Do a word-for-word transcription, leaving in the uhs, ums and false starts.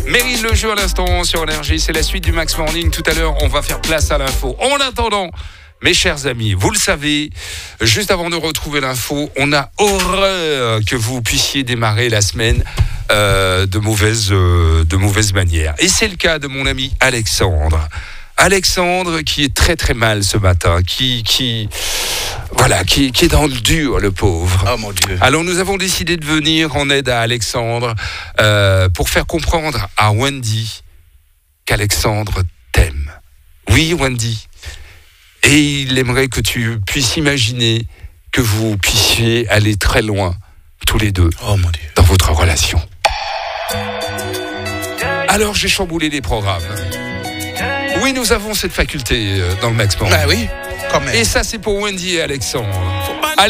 Meryl, le jeu à l'instant sur Énergie, c'est la suite du Max Morning. Tout à l'heure, on va faire place à l'info. En attendant, mes chers amis, vous le savez, juste avant de retrouver l'info, on a horreur que vous puissiez démarrer la semaine euh, de mauvaise, euh, de mauvaise manière. Et c'est le cas de mon ami Alexandre. Alexandre qui est très très mal ce matin, qui, qui, voilà, qui, qui est dans le dur, le pauvre. Oh mon Dieu. Alors nous avons décidé de venir en aide à Alexandre euh, pour faire comprendre à Wendy qu'Alexandre t'aime. Oui, Wendy. Et il aimerait que tu puisses imaginer que vous puissiez aller très loin, tous les deux, oh mon Dieu, dans votre relation. Alors j'ai chamboulé les programmes. Oui, nous avons cette faculté dans le Max Morning. Ah oui, quand même. Et ça, c'est pour Wendy et Alexandre.